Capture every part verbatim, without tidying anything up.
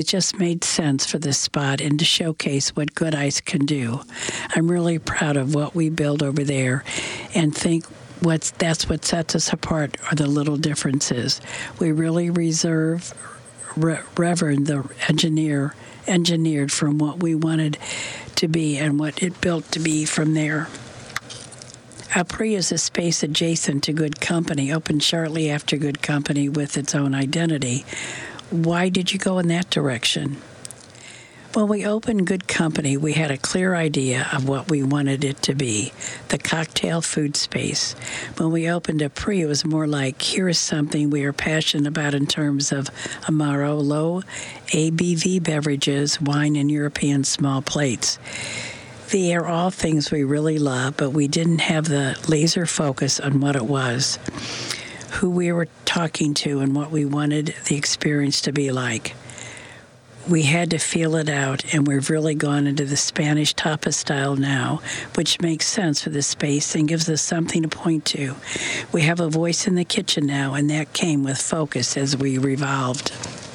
It just made sense for this spot and to showcase what good ice can do. I'm really proud of what we build over there and think what's that's what sets us apart are the little differences. We really reserve, re- reverend the engineer, engineered from what we wanted to be and what it built to be from there. Apres is a space adjacent to Good Company, opened shortly after Good Company with its own identity. Why did you go in that direction? When we opened Good Company, we had a clear idea of what we wanted it to be, the cocktail food space. When we opened Apres, it was more like, here is something we are passionate about in terms of Amaro, low A B V beverages, wine, and European small plates. They are all things we really love, but we didn't have the laser focus on what it was, who we were talking to, and what we wanted the experience to be like. We had to feel it out, and we've really gone into the Spanish tapas style now, which makes sense for this space and gives us something to point to. We have a voice in the kitchen now, and that came with focus as we revolved.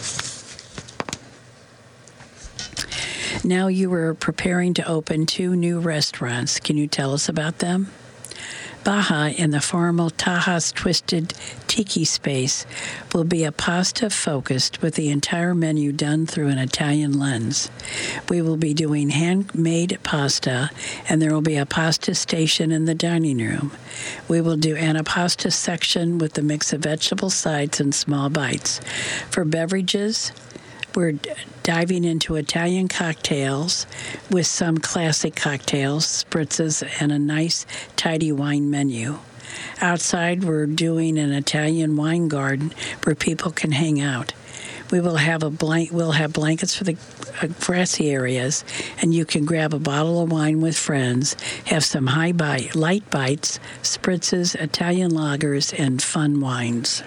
Now you are preparing to open two new restaurants. Can you tell us about them? Baja in the formal Tajas Twisted Tiki space will be a pasta focused with the entire menu done through an Italian lens. We will be doing handmade pasta, and there will be a pasta station in the dining room. We will do an pasta section with a mix of vegetable sides and small bites. For beverages, we're diving into Italian cocktails with some classic cocktails, spritzes, and a nice, tidy wine menu. Outside, we're doing an Italian wine garden where people can hang out. We will have a blank. We'll have blankets for the uh, grassy areas, and you can grab a bottle of wine with friends, have some high bite, light bites, spritzes, Italian lagers, and fun wines.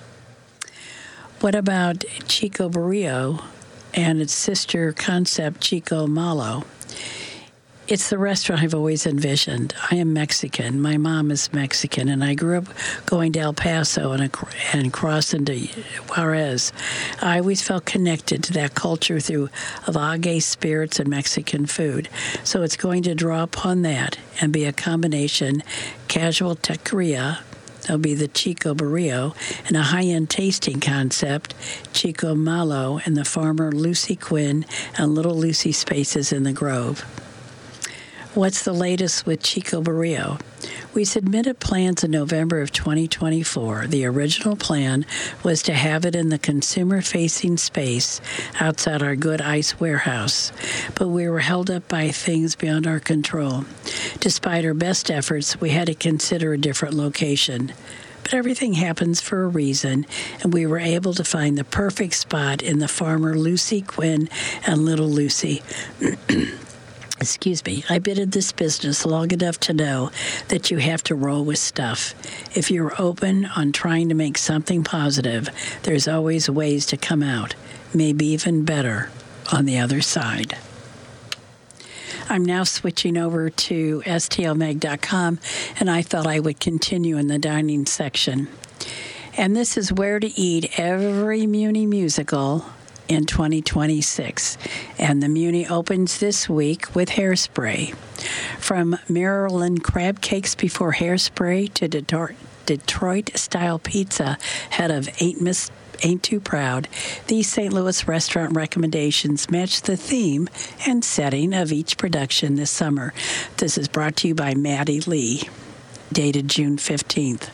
What about Chico Barrio and its sister concept, Chico Malo? It's the restaurant I've always envisioned. I am Mexican. My mom is Mexican, and I grew up going to El Paso and, and crossing to Juarez. I always felt connected to that culture through Avage spirits and Mexican food. So it's going to draw upon that and be a combination casual taqueria. There'll be the Chico Barrio, and a high-end tasting concept, Chico Malo, and the former Lucy Quinn and Little Lucy spaces in the Grove. What's the latest with Chico Barrio? We submitted plans in November of twenty twenty-four. The original plan was to have it in the consumer-facing space outside our Good Ice warehouse, but we were held up by things beyond our control. Despite our best efforts, we had to consider a different location. But everything happens for a reason, and we were able to find the perfect spot in the former Lucy Quinn and Little Lucy. Excuse me, I been in this business long enough to know that you have to roll with stuff. If you're open on trying to make something positive, there's always ways to come out, maybe even better, on the other side. I'm now switching over to S T L mag dot com, and I thought I would continue in the dining section. And this is where to eat every Muni musical in twenty twenty-six. And the Muni opens this week with Hairspray. From Maryland crab cakes before Hairspray to Detroit, Detroit-style pizza, head of Ain't Miss Ain't Too Proud, these Saint Louis restaurant recommendations match the theme and setting of each production this summer. This is brought to you by Maddie Lee, dated June fifteenth.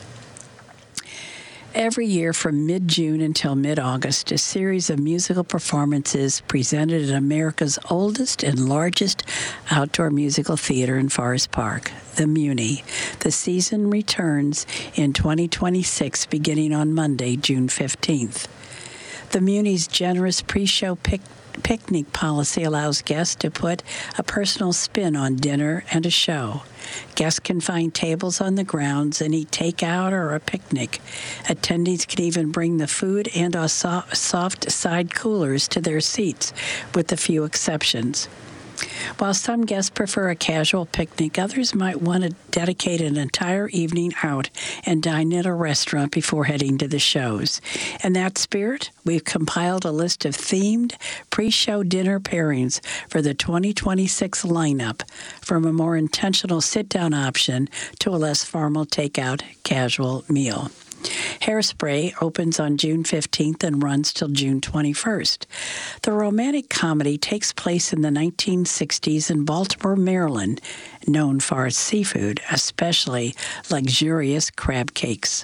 Every year from mid-June until mid-August, a series of musical performances presented at America's oldest and largest outdoor musical theater in Forest Park, the Muni. The season returns in twenty twenty-six, beginning on Monday, June fifteenth. The Muni's generous pre-show pic- picnic policy allows guests to put a personal spin on dinner and a show. Guests can find tables on the grounds and eat takeout or a picnic. Attendees can even bring the food and or so- soft side coolers to their seats, with a few exceptions. While some guests prefer a casual picnic, others might want to dedicate an entire evening out and dine at a restaurant before heading to the shows. In that spirit, we've compiled a list of themed pre-show dinner pairings for the twenty twenty-six lineup, from a more intentional sit-down option to a less formal takeout casual meal. Hairspray opens on June fifteenth and runs till June twenty-first. The romantic comedy takes place in the nineteen sixties in Baltimore, Maryland, known for its seafood, especially luxurious crab cakes.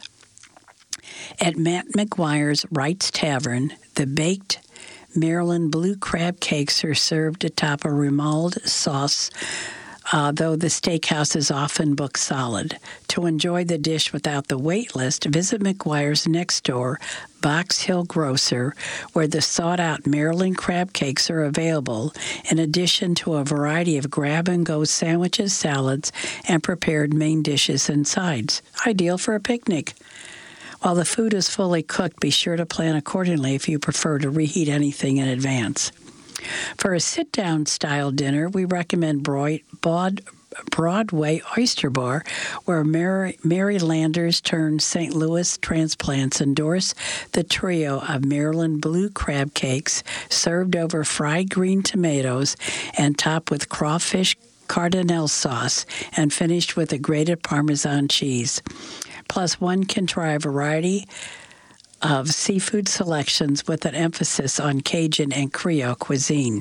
At Matt McGuire's Wright's Tavern, the baked Maryland blue crab cakes are served atop a remouled sauce, Uh, though the steakhouse is often booked solid. To enjoy the dish without the wait list, visit McGuire's next door, Box Hill Grocer, where the sought-out Maryland crab cakes are available, in addition to a variety of grab-and-go sandwiches, salads, and prepared main dishes and sides. Ideal for a picnic. While the food is fully cooked, be sure to plan accordingly if you prefer to reheat anything in advance. For a sit-down style dinner, we recommend Broad, Broadway Oyster Bar, where Mary, Marylanders turned Saint Louis transplants endorse the trio of Maryland blue crab cakes served over fried green tomatoes and topped with crawfish cardinal sauce and finished with a grated Parmesan cheese. Plus, one can try a variety of seafood selections with an emphasis on Cajun and Creole cuisine.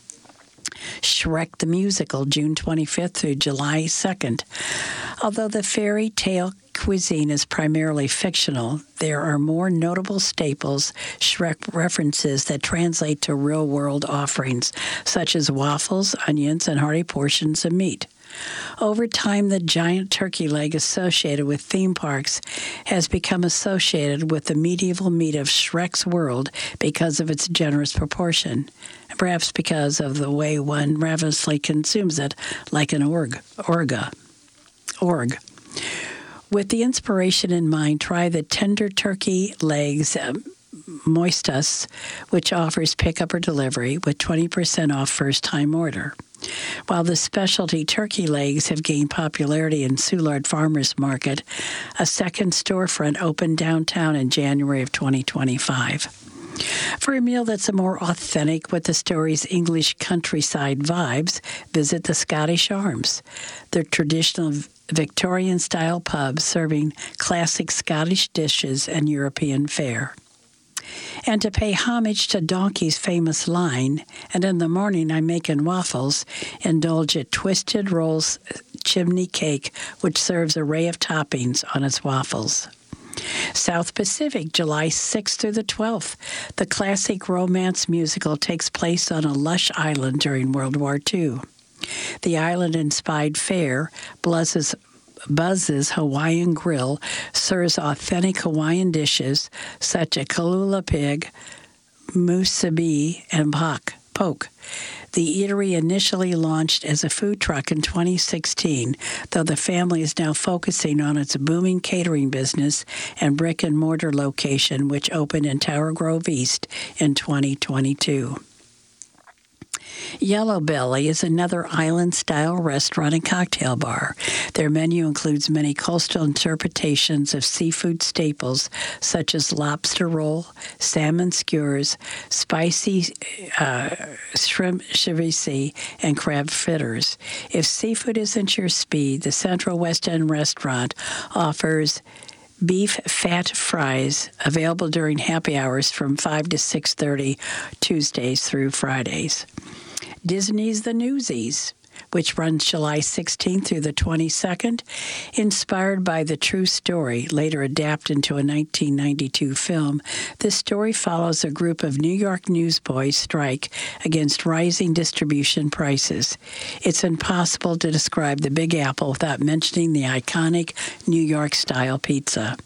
Shrek the Musical, June twenty-fifth through July second. Although the fairy tale cuisine is primarily fictional, there are more notable staples Shrek references that translate to real-world offerings, such as waffles, onions, and hearty portions of meat. Over time, the giant turkey leg associated with theme parks has become associated with the medieval meat of Shrek's world because of its generous proportion, perhaps because of the way one ravenously consumes it, like an org, orga, org. With the inspiration in mind, try the tender turkey legs um, moistus, which offers pickup or delivery with twenty percent off first-time order. While the specialty turkey legs have gained popularity in Soulard Farmers Market, a second storefront opened downtown in January of twenty twenty-five. For a meal that's a more authentic with the story's English countryside vibes, visit the Scottish Arms, their traditional Victorian-style pub serving classic Scottish dishes and European fare. And to pay homage to Donkey's famous line, "And in the morning I'm making waffles," indulge at Twisted Rolls Chimney Cake, which serves an array of toppings on its waffles. South Pacific, July sixth through the twelfth. The classic romance musical takes place on a lush island during World War Two. The island-inspired fare, Buzz's, Buzz's Hawaiian Grill, serves authentic Hawaiian dishes such as kalula pig, musubi, and pak, poke. The eatery initially launched as a food truck in twenty sixteen, though the family is now focusing on its booming catering business and brick-and-mortar location, which opened in Tower Grove East in twenty twenty-two. Yellow Belly is another island-style restaurant and cocktail bar. Their menu includes many coastal interpretations of seafood staples such as lobster roll, salmon skewers, spicy uh, shrimp chivisi, and crab fritters. If seafood isn't your speed, the Central West End restaurant offers beef fat fries available during happy hours from five to six thirty Tuesdays through Fridays. Disney's The Newsies, which runs July sixteenth through the twenty-second, inspired by the true story, later adapted into a nineteen ninety-two film. This story follows a group of New York newsboys strike against rising distribution prices. It's impossible to describe the Big Apple without mentioning the iconic New York-style pizza.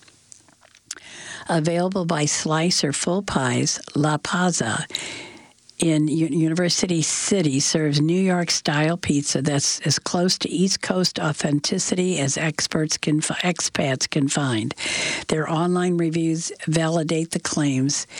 Available by slice or full pies, La Pazza in U- University City serves New York-style pizza that's as close to East Coast authenticity as experts can, expats can find. Their online reviews validate the claims.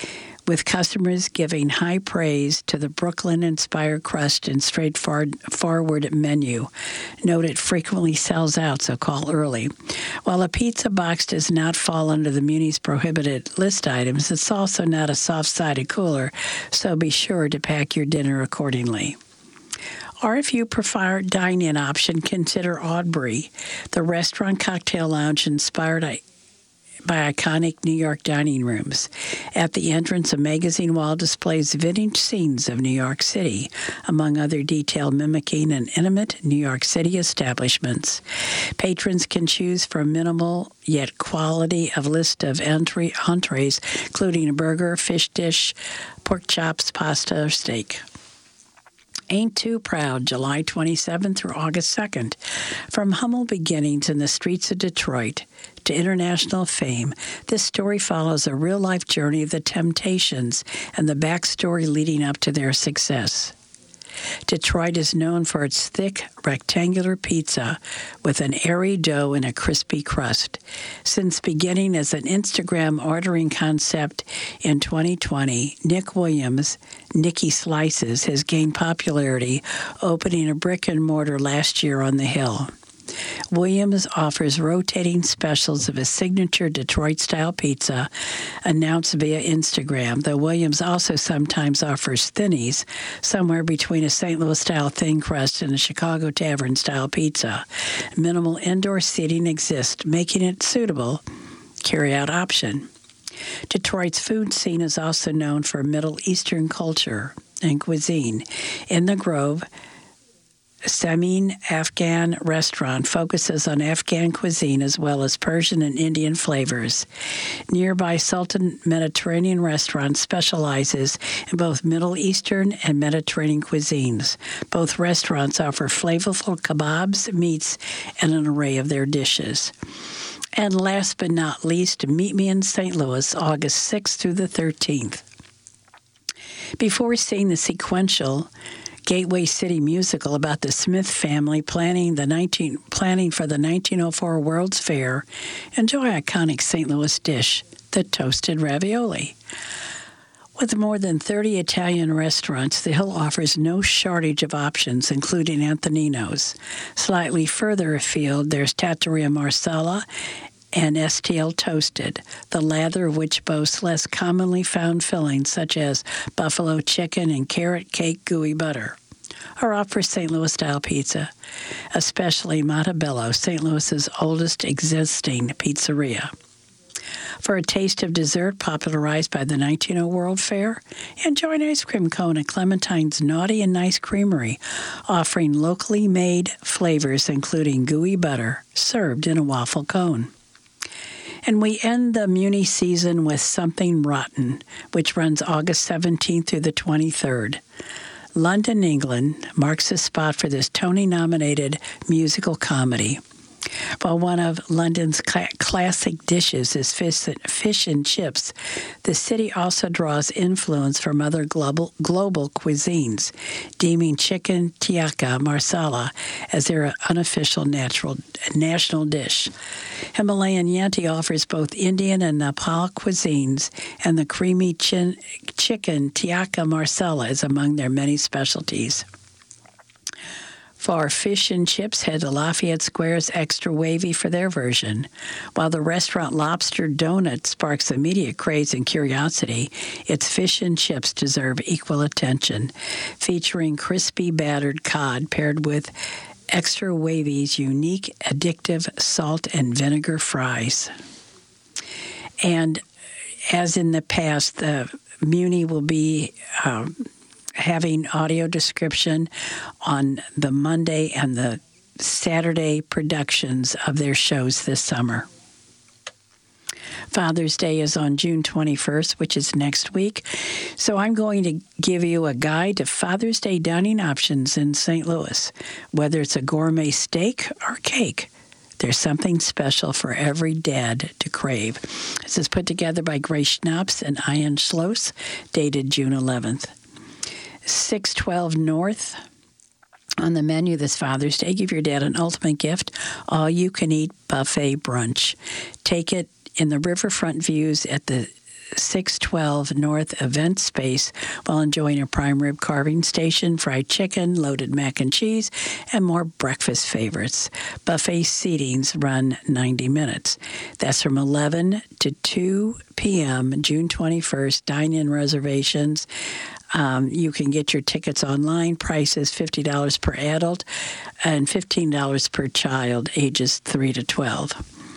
with customers giving high praise to the Brooklyn-inspired crust and straightforward menu. Note it frequently sells out, so call early. While a pizza box does not fall under the Muni's prohibited list items, it's also not a soft-sided cooler, so be sure to pack your dinner accordingly. Or if you prefer a dine-in option, consider Aubrey, the restaurant cocktail lounge inspired by iconic New York dining rooms. At the entrance, a magazine wall displays vintage scenes of New York City, among other detail mimicking an intimate New York City establishments. Patrons can choose from minimal yet quality of list of entry entrees, including a burger, fish dish, pork chops, pasta, or steak. Ain't Too Proud, July twenty-seventh through August second. From humble beginnings in the streets of Detroit to international fame, this story follows a real-life journey of the Temptations and the backstory leading up to their success. Detroit is known for its thick, rectangular pizza with an airy dough and a crispy crust. Since beginning as an Instagram ordering concept in twenty twenty, Nick Williams, Nicky Slices, has gained popularity, opening a brick-and-mortar last year on the Hill. Williams offers rotating specials of his signature Detroit-style pizza announced via Instagram, though Williams also sometimes offers thinnies, somewhere between a Saint Louis-style thin crust and a Chicago tavern-style pizza. Minimal indoor seating exists, making it suitable carry-out option. Detroit's food scene is also known for Middle Eastern culture and cuisine. In the Grove, Samin Afghan restaurant focuses on Afghan cuisine as well as Persian and Indian flavors. Nearby Sultan Mediterranean restaurant specializes in both Middle Eastern and Mediterranean cuisines. Both restaurants offer flavorful kebabs, meats, and an array of their dishes. And last but not least, meet me in Saint Louis, August sixth through the thirteenth. Before seeing the sequential Gateway City musical about the Smith family planning the nineteen planning for the nineteen oh four World's Fair, enjoy iconic Saint Louis dish, the toasted ravioli. With more than thirty Italian restaurants, the Hill offers no shortage of options, including Antonino's. Slightly further afield, there's Trattoria Marsala and S T L Toasted, the latter of which boasts less commonly found fillings such as buffalo chicken and carrot cake gooey butter. Or offers Saint Louis-style pizza, especially Montebello, Saint Louis's oldest existing pizzeria. For a taste of dessert popularized by the nineteen oh World Fair, enjoy an ice cream cone at Clementine's Naughty and Nice Creamery, offering locally made flavors including gooey butter served in a waffle cone. And we end the Muni season with Something Rotten, which runs August seventeenth through the twenty-third. London, England marks the spot for this Tony-nominated musical comedy. While one of London's cl- classic dishes is fish, fish and chips, the city also draws influence from other global, global cuisines, deeming chicken tikka masala as their unofficial natural, national dish. Himalayan Yanti offers both Indian and Nepal cuisines, and the creamy chin, chicken tikka masala is among their many specialties. For fish and chips, head to Lafayette Square's Extra Wavy for their version. While the restaurant Lobster Donut sparks immediate craze and curiosity, its fish and chips deserve equal attention, featuring crispy battered cod paired with Extra Wavy's unique addictive salt and vinegar fries. And as in the past, the Muni will be Um, having audio description on the Monday and the Saturday productions of their shows this summer. Father's Day is on June twenty-first, which is next week. So I'm going to give you a guide to Father's Day dining options in Saint Louis. Whether it's a gourmet steak or cake, there's something special for every dad to crave. This is put together by Grace Schnapps and Ian Schloss, dated June eleventh. six twelve North. On the menu this Father's Day, give your dad an ultimate gift, all-you-can-eat buffet brunch. Take it in the riverfront views at the six twelve North Event Space while enjoying a prime rib carving station, fried chicken, loaded mac and cheese, and more breakfast favorites. Buffet seatings run ninety minutes. That's from eleven to two p.m. June twenty-first. Dine-in reservations. Um, you can get your tickets online. Price is fifty dollars per adult and fifteen dollars per child, ages three to twelve.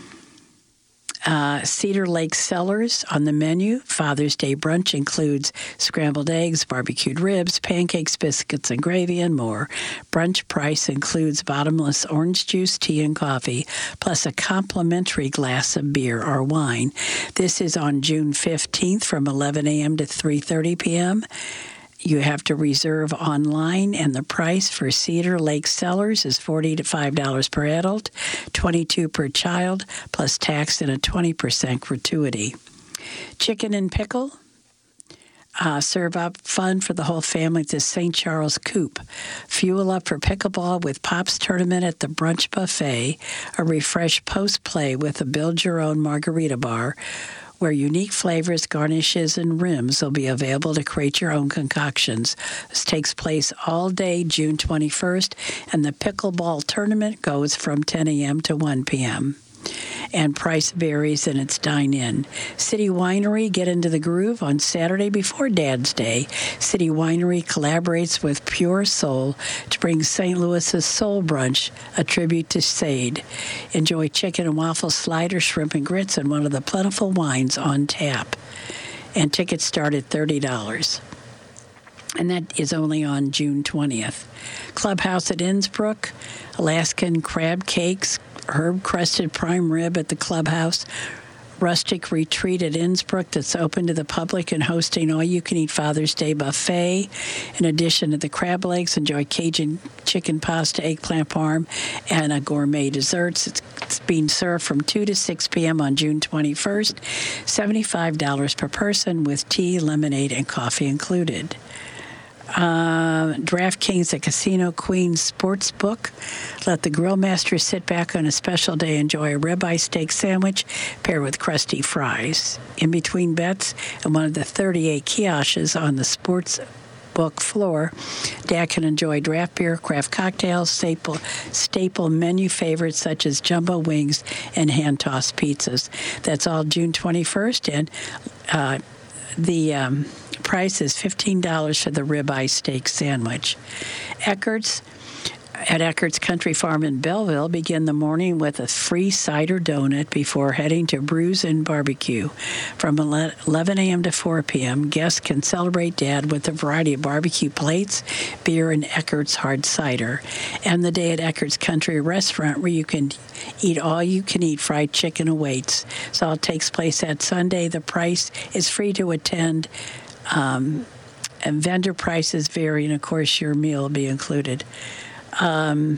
Uh, Cedar Lake Cellars on the menu. Father's Day brunch includes scrambled eggs, barbecued ribs, pancakes, biscuits, and gravy, and more. Brunch price includes bottomless orange juice, tea, and coffee, plus a complimentary glass of beer or wine. This is on June fifteenth from eleven a.m. to three thirty p.m. You have to reserve online, and the price for Cedar Lake Cellars is forty to five dollars per adult, twenty-two dollars per child, plus tax and a twenty percent gratuity. Chicken and pickle. Uh, serve up fun for the whole family at the Saint Charles Coop. Fuel up for pickleball with Pops Tournament at the Brunch Buffet. A refresh post-play with a build-your-own margarita bar, where unique flavors, garnishes, and rims will be available to create your own concoctions. This takes place all day June twenty-first, and the pickleball tournament goes from ten a.m. to one p.m. And price varies, and it's dine-in. City Winery, get into the groove on Saturday before Dad's Day. City Winery collaborates with Pure Soul to bring Saint Louis's Soul Brunch, a tribute to Sade. Enjoy chicken and waffle sliders, shrimp and grits, and one of the plentiful wines on tap. And tickets start at thirty dollars. And that is only on June twentieth. Clubhouse at Innsbruck, Alaskan crab cakes, herb-crusted prime rib at the Clubhouse, rustic retreat at Innsbruck that's open to the public and hosting all-you-can-eat Father's Day buffet. In addition to the crab legs, enjoy Cajun chicken pasta, eggplant parm, and a gourmet desserts. It's, it's being served from two to six p.m. on June twenty-first, seventy-five dollars per person with tea, lemonade, and coffee included. Uh, DraftKings at Casino Queen Sportsbook. Let the grill master sit back on a special day, enjoy a ribeye steak sandwich paired with crusty fries. In between bets and one of the thirty-eight kiosks on the sports book floor, Dad can enjoy draft beer, craft cocktails, staple staple menu favorites such as jumbo wings and hand-tossed pizzas. That's all June twenty-first, and uh, the um, price is fifteen dollars for the ribeye steak sandwich. Eckert's at Eckert's Country Farm in Belleville, begin the morning with a free cider donut before heading to Brews and Barbecue. From eleven a.m. to four p.m., guests can celebrate Dad with a variety of barbecue plates, beer, and Eckert's hard cider. And the day at Eckert's Country Restaurant, where you can eat all-you-can-eat fried chicken awaits. So it takes place that Sunday. The price is free to attend. Um, and vendor prices vary, and, of course, your meal will be included. Um,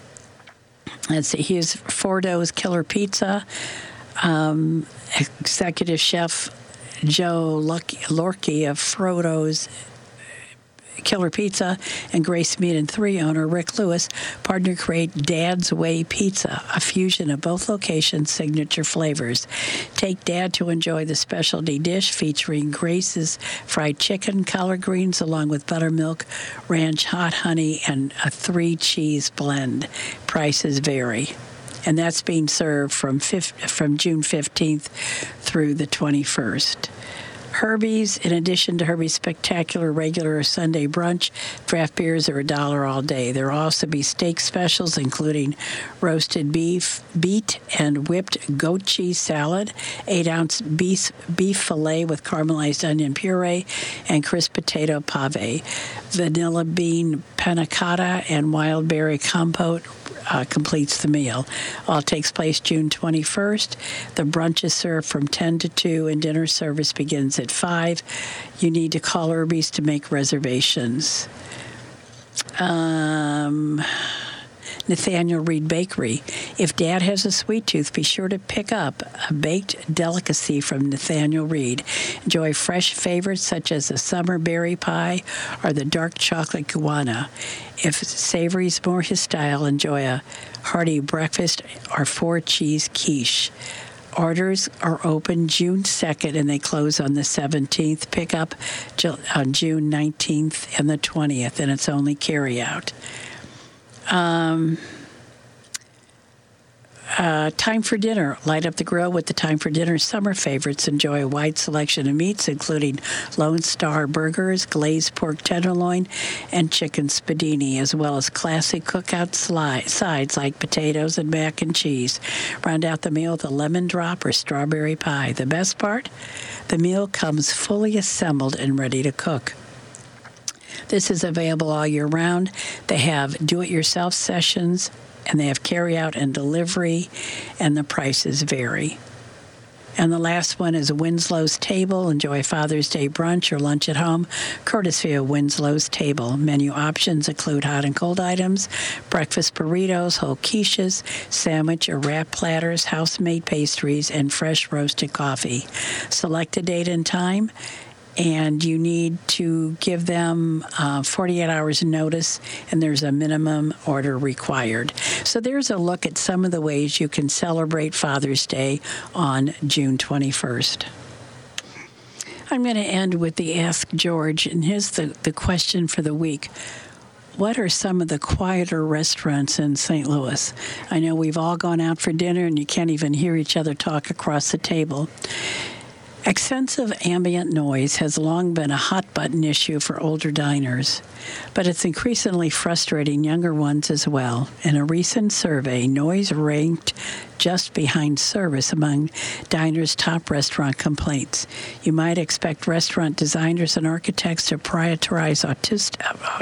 let's see, here's Fordo's Killer Pizza. Um, Executive Chef Joe Lorky of Frodo's Killer Pizza and Grace Meat and Three owner Rick Lewis partner create Dad's Way Pizza, a fusion of both locations' signature flavors. Take Dad to enjoy the specialty dish featuring Grace's fried chicken, collard greens, along with buttermilk, ranch, hot honey, and a three-cheese blend. Prices vary. And that's being served from fifth, from June fifteenth through the twenty-first. Herbie's, in addition to Herbie's spectacular regular Sunday brunch, draft beers are a dollar all day. There will also be steak specials, including roasted beef, beet, and whipped goat cheese salad, eight-ounce beef, beef filet with caramelized onion puree, and crisp potato pave, vanilla bean panna cotta, and wild berry compote. Uh, completes the meal. All takes place June twenty-first. The brunch is served from ten to two, and dinner service begins at five. You need to call Irby's to make reservations. Um... Nathaniel Reed Bakery. If Dad has a sweet tooth, be sure to pick up a baked delicacy from Nathaniel Reed. Enjoy fresh favorites such as the summer berry pie or the dark chocolate guana. If savory's more his style, enjoy a hearty breakfast or four-cheese quiche. Orders are open June second and they close on the seventeenth. Pick up on June nineteenth and the twentieth, and it's only carry out. Um, uh, time for dinner. Light up the grill with the Time for Dinner summer favorites. Enjoy a wide selection of meats, including Lone Star burgers, glazed pork tenderloin, and chicken spadini, as well as classic cookout sli- sides like potatoes and mac and cheese. Round out the meal with a lemon drop or strawberry pie. The best part? The meal comes fully assembled and ready to cook. This is available all year round. They have do-it-yourself sessions, and they have carry-out and delivery, and the prices vary. And the last one is Winslow's Table. Enjoy Father's Day brunch or lunch at home, courtesy of Winslow's Table. Menu options include hot and cold items, breakfast burritos, whole quiches, sandwich or wrap platters, house-made pastries, and fresh roasted coffee. Select a date and time, and you need to give them uh, forty-eight hours notice, and there's a minimum order required. So there's a look at some of the ways you can celebrate Father's Day on June twenty-first. I'm going to end with the Ask George, and here's the, the question for the week. What are some of the quieter restaurants in Saint Louis? I know we've all gone out for dinner, and you can't even hear each other talk across the table. Extensive ambient noise has long been a hot-button issue for older diners, but it's increasingly frustrating younger ones as well. In a recent survey, noise ranked just behind service among diners' top restaurant complaints. You might expect restaurant designers and architects to prioritize autistic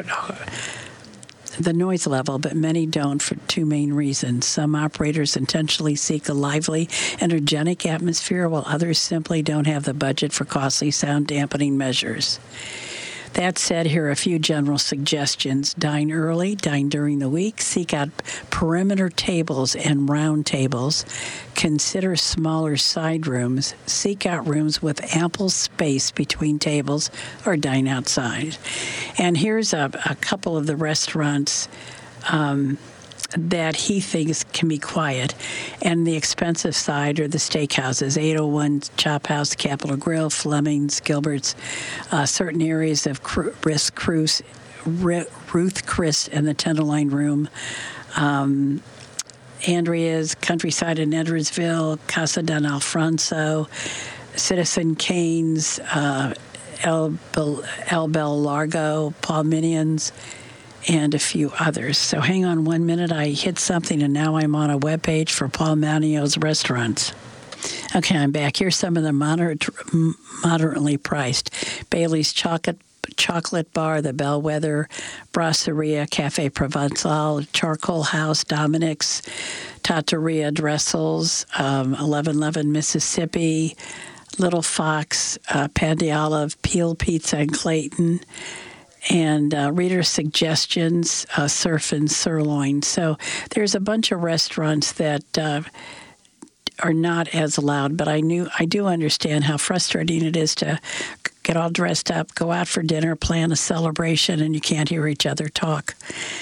the noise level, but many don't for two main reasons. Some operators intentionally seek a lively, energetic atmosphere, while others simply don't have the budget for costly sound dampening measures. That said, here are a few general suggestions. Dine early, dine during the week, seek out perimeter tables and round tables, consider smaller side rooms, seek out rooms with ample space between tables, or dine outside. And here's a, a couple of the restaurants um, that he thinks can be quiet. And the expensive side are the steakhouses, eight oh one Chop House, Capitol Grill, Fleming's, Gilbert's, uh, certain areas of Risk Cruise, Ruth Chris and the Tenderloin Room, um, Andrea's, Countryside in Edwardsville, Casa Don Alfonso, Citizen Kane's, uh, El, Bel, El Bel Largo, Paul Minion's, and a few others. So hang on one minute. I hit something, and now I'm on a webpage for Paul Manio's restaurants. Okay, I'm back. Here's some of the moderate, moderately priced. Bailey's Chocolate Chocolate Bar, The Bellwether, Brasseria, Cafe Provençal, Charcoal House, Dominic's, Trattoria Dressel's, um, eleven eleven Mississippi, Little Fox, uh, Pan de Olive, Peel Pizza in Clayton, and uh, reader suggestions, uh, Surf and Sirloin. So there's a bunch of restaurants that uh, are not as loud, but I knew I do understand how frustrating it is to get all dressed up, go out for dinner, plan a celebration, and you can't hear each other talk.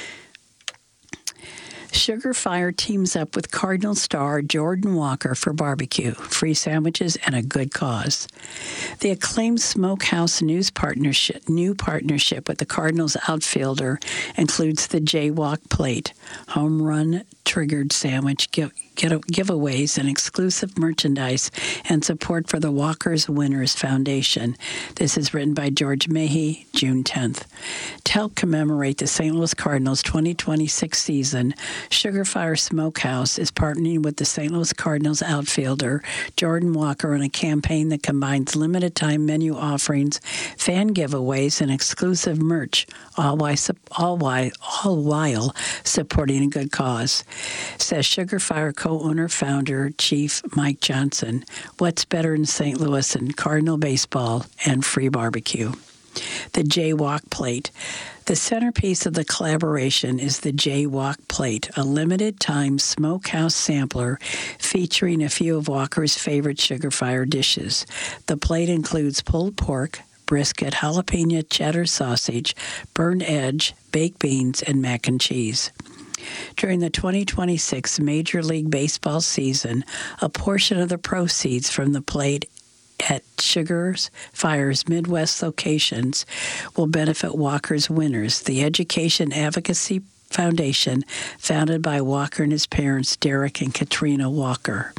Sugar Fire teams up with Cardinal star Jordan Walker for barbecue, free sandwiches, and a good cause. The acclaimed Smokehouse News partnership, new partnership with the Cardinals outfielder includes the Jaywalk Plate, home run triggered sandwich give, get, giveaways and exclusive merchandise, and support for the Walker's Winners Foundation. This is written by George Mahey, June tenth. To help commemorate the Saint Louis Cardinals twenty twenty-six season, Sugar Fire Smokehouse is partnering with the Saint Louis Cardinals outfielder Jordan Walker on a campaign that combines limited-time menu offerings, fan giveaways, and exclusive merch, all while, all while, all while supporting a good cause. Says Sugar Fire co-owner, founder, Chief Mike Johnson. What's better in Saint Louis than Cardinal baseball and free barbecue? The Jaywalk Plate. The centerpiece of the collaboration is the Jaywalk Plate, a limited-time smokehouse sampler featuring a few of Walker's favorite Sugar Fire dishes. The plate includes pulled pork, brisket, jalapeno cheddar sausage, burned edge, baked beans, and mac and cheese. During the twenty twenty-six Major League Baseball season, a portion of the proceeds from the plate at Sugar Fire's Midwest locations will benefit Walker's winners, the Education Advocacy Foundation, founded by Walker and his parents, Derek and Katrina Walker.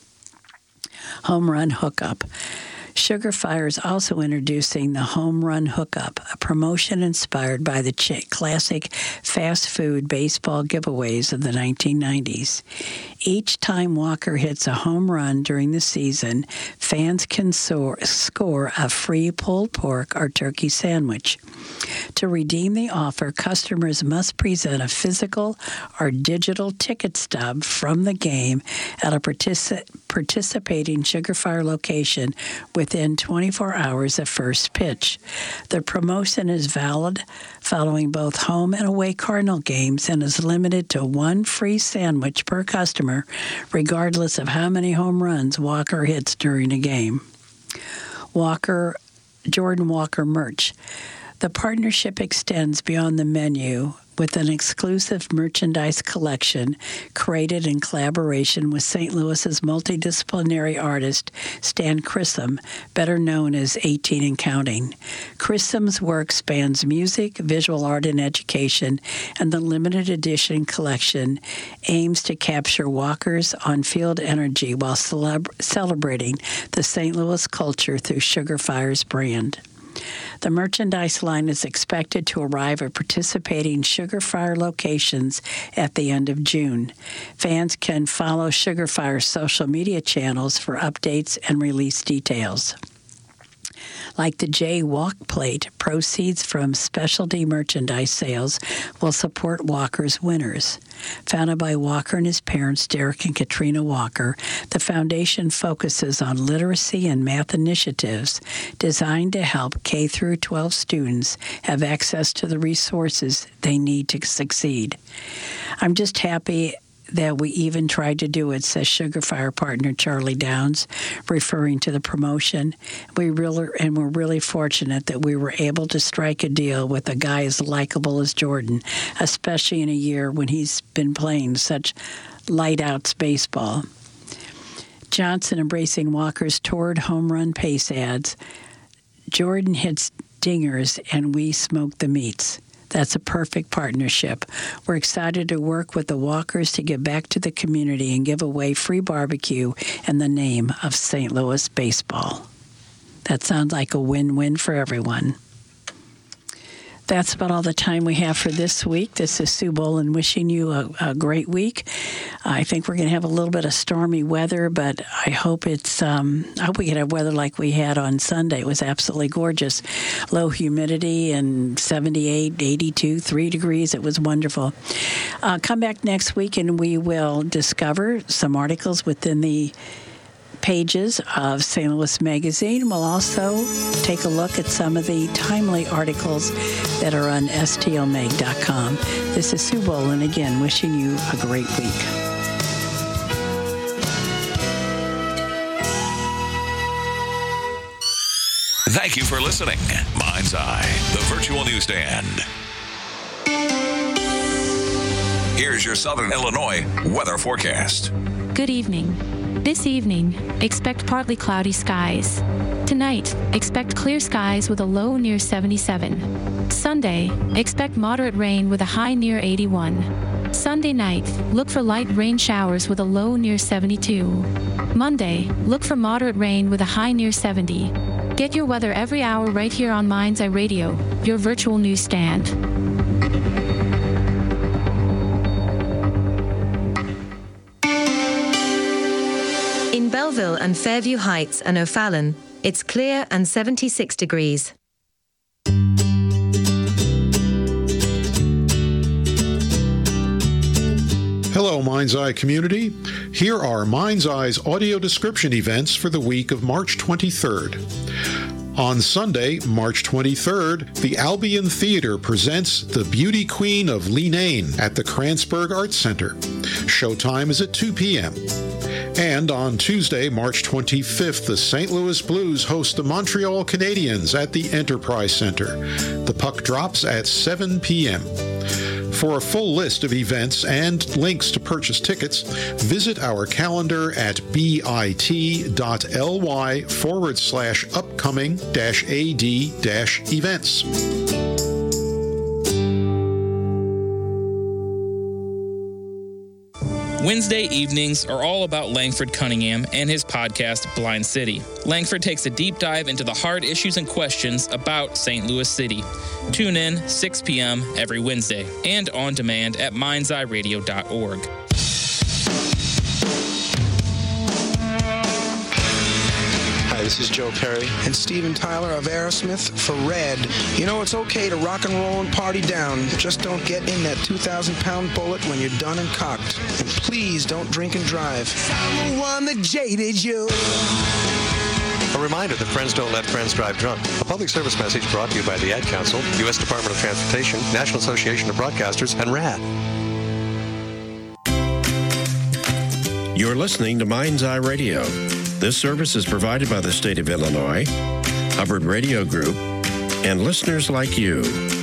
Home Run Hookup. Sugar Fire is also introducing the Home Run Hookup, a promotion inspired by the ch- classic fast food baseball giveaways of the nineteen nineties. Each time Walker hits a home run during the season, fans can soar, score a free pulled pork or turkey sandwich. To redeem the offer, customers must present a physical or digital ticket stub from the game at a partici- participating Sugar Fire location within twenty-four hours of first pitch. The promotion is valid following both home and away Cardinal games and is limited to one free sandwich per customer, regardless of how many home runs Walker hits during a game. Walker, Jordan Walker merch. The partnership extends beyond the menu with an exclusive merchandise collection created in collaboration with Saint Louis's multidisciplinary artist Stan Chisholm, better known as eighteen and Counting. Chisholm's work spans music, visual art, and education, and the limited edition collection aims to capture Walker's on-field energy while celeb- celebrating the Saint Louis culture through Sugar Fire's brand. The merchandise line is expected to arrive at participating Sugar Fire locations at the end of June. Fans can follow Sugar Fire's social media channels for updates and release details. Like the J Walk plate, proceeds from specialty merchandise sales will support Walker's winners. Founded by Walker and his parents, Derek and Katrina Walker, the foundation focuses on literacy and math initiatives designed to help K through twelve students have access to the resources they need to succeed. I'm just happy that we even tried to do it, says Sugar Fire partner Charlie Downs, referring to the promotion. We really and we're really fortunate that we were able to strike a deal with a guy as likable as Jordan, especially in a year when he's been playing such light-outs baseball. Johnson embracing Walker's toured home run pace ads. Jordan hits dingers and we smoke the meats. That's a perfect partnership. We're excited to work with the Walkers to give back to the community and give away free barbecue in the name of Saint Louis baseball. That sounds like a win-win for everyone. That's about all the time we have for this week. This is Sue Boland wishing you a, a great week. I think we're going to have a little bit of stormy weather, but I hope it's. Um, I hope we can have weather like we had on Sunday. It was absolutely gorgeous. Low humidity and seventy-eight, eighty-two, three degrees. It was wonderful. Uh, come back next week and we will discover some articles within the pages of Saint Louis Magazine. We'll also take a look at some of the timely articles that are on S T L mag dot com. This is Sue Boland again, wishing you a great week. Thank you for listening. Mind's Eye, the virtual newsstand. Here's your Southern Illinois weather forecast. Good evening. This evening, expect partly cloudy skies. Tonight, expect clear skies with a low near seventy-seven. Sunday, expect moderate rain with a high near eighty-one. Sunday night, look for light rain showers with a low near seventy-two. Monday, look for moderate rain with a high near seventy. Get your weather every hour right here on Mind's Eye Radio, your virtual newsstand. In Belleville and Fairview Heights and O'Fallon, it's clear and seventy-six degrees. Hello, Mind's Eye community. Here are Mind's Eye's audio description events for the week of March twenty-third. On Sunday, March twenty-third, the Albion Theater presents The Beauty Queen of Leenane at the Kranzberg Arts Center. Showtime is at two p.m. And on Tuesday, March twenty-fifth, the Saint Louis Blues host the Montreal Canadiens at the Enterprise Center. The puck drops at seven p.m. For a full list of events and links to purchase tickets, visit our calendar at bit.ly forward slash upcoming dash AD dash events. Wednesday evenings are all about Langford Cunningham and his podcast, Blind City. Langford takes a deep dive into the hard issues and questions about Saint Louis City. Tune in six p.m. every Wednesday and on demand at minds eye radio dot org. Hi, this is Joe Perry and Steven Tyler of Aerosmith for Red. You know, it's okay to rock and roll and party down. Just don't get in that two thousand pound bullet when you're done and cocked. And please don't drink and drive. I'm the one that jaded you. A reminder that friends don't let friends drive drunk. A public service message brought to you by the Ad Council, U S Department of Transportation, National Association of Broadcasters, and R A D. You're listening to Mind's Eye Radio. This service is provided by the state of Illinois, Hubbard Radio Group, and listeners like you.